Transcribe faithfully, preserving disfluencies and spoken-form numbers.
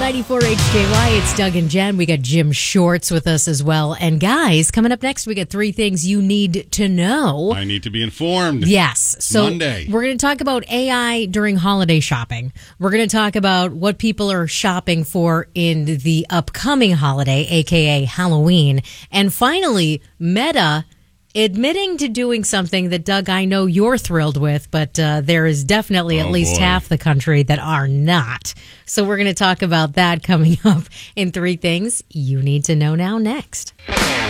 ninety-four H J Y. It's Doug and Jen. We got Jim Shorts with us as well. And guys, coming up next, we got three things you need to know. I need to be informed. Yes. So Monday. We're going to talk about A I during holiday shopping. We're going to talk about what people are shopping for in the upcoming holiday, aka Halloween. And finally, Meta admitting to doing something that, Doug, I know you're thrilled with, but uh, there is definitely at Oh, least boy. half the country that are not. So we're going to talk about that coming up in three things you need to know now next.